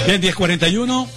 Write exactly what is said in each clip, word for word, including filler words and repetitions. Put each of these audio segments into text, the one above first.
Bien, diez cuarenta y uno.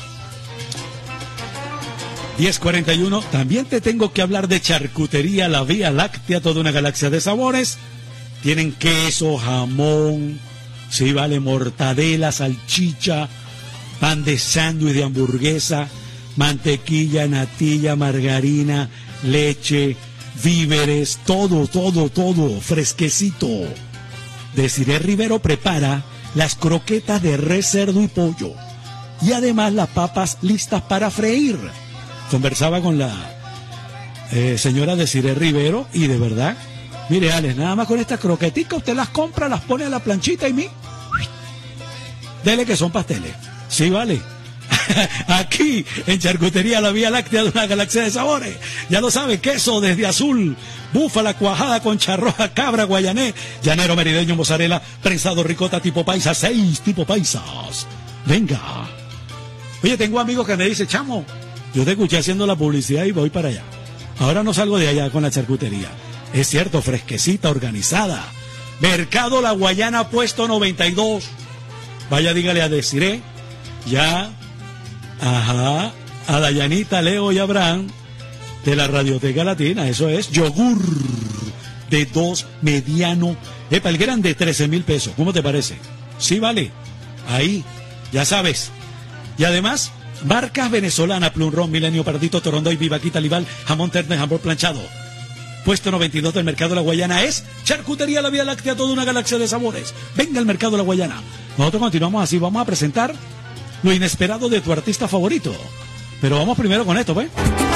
diez cuarenta y uno. También te tengo que hablar de Charcutería La Vía Láctea, toda una galaxia de sabores. Tienen queso, jamón, sí, vale, mortadela, salchicha, pan de sándwich, de hamburguesa, mantequilla, natilla, margarina, leche, víveres, todo, todo, todo, fresquecito. Desiree Rivero prepara las croquetas de res, cerdo y pollo. Y además las papas listas para freír. Conversaba con la eh, señora Desiree Rivero y de verdad, mire Alex, nada más con esta croquetica usted las compra, las pone a la planchita y mi... Dele que son pasteles. Sí, vale. Aquí en Charcutería La Vía Láctea, de una galaxia de sabores. Ya lo sabe, queso desde azul, búfala cuajada, concha roja, cabra, guayané, llanero merideño, mozzarella, prensado, ricota tipo paisa, seis tipo paisas. Venga. Oye, tengo amigos que me dicen, chamo, yo te escuché haciendo la publicidad y voy para allá. Ahora no salgo de allá con la charcutería. Es cierto, fresquecita, organizada. Mercado La Guayana, puesto noventa y dos. Vaya, dígale a Desiree, ya, ajá, a Dayanita, Leo y Abraham, de la Radioteca Latina. Eso es yogur de dos, mediano, epa, el grande, trece mil pesos. ¿Cómo te parece? Sí, vale. Ahí, ya sabes. Y además, marcas venezolanas, Plum Ron, Milenio, Pardito, Torondoy, Vivaquita, Lival, jamón terne, jamón planchado. Puesto noventa y dos del Mercado La Guayana es Charcutería La Vía Láctea, toda una galaxia de sabores. Venga al Mercado La Guayana. Nosotros continuamos así, vamos a presentar lo inesperado de tu artista favorito. Pero vamos primero con esto, ¿pues?